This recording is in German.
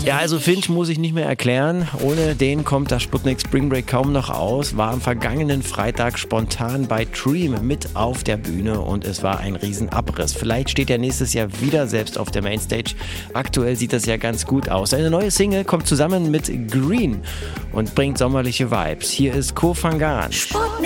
Ja, also Finch muss ich nicht mehr erklären. Ohne den kommt das Sputnik Spring Break kaum noch aus. War am vergangenen Freitag spontan bei Dream mit auf der Bühne und es war ein Riesenabriss. Vielleicht steht er nächstes Jahr wieder selbst auf der Mainstage. Aktuell sieht das ja ganz gut aus. Eine neue Single kommt zusammen mit Green und bringt sommerliche Vibes. Hier ist Koh Phangan. Sputnik.